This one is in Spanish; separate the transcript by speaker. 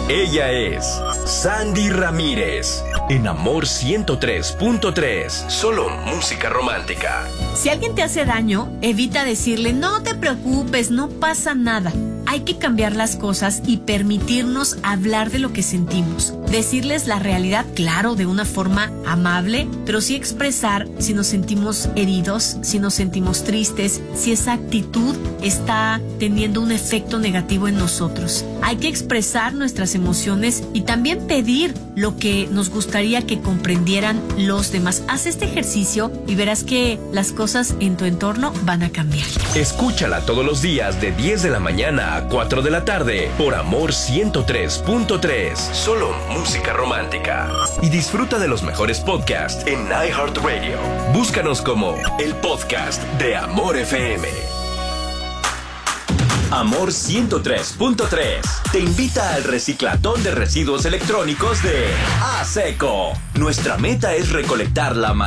Speaker 1: Ella es Sandy Ramírez, en Amor 103.3, solo música romántica.
Speaker 2: Si alguien te hace daño, evita decirle, no te preocupes, no pasa nada. Hay que cambiar las cosas y permitirnos hablar de lo que sentimos. Decirles la realidad, claro, de una forma amable, pero sí expresar si nos sentimos heridos, si nos sentimos tristes, si esa actitud está teniendo un efecto negativo en nosotros. Hay que expresar nuestras emociones y también pedir lo que nos gustaría que comprendieran los demás. Haz este ejercicio y verás que las cosas en tu entorno van a cambiar.
Speaker 1: Escúchala todos los días de 10 de la mañana a 4 de la tarde por Amor 103.3, solo música romántica. Y disfruta de los mejores podcasts en iHeartRadio. Búscanos como el podcast de Amor FM. Amor 103.3 te invita al reciclatón de residuos electrónicos de ASECO. Nuestra meta es recolectar la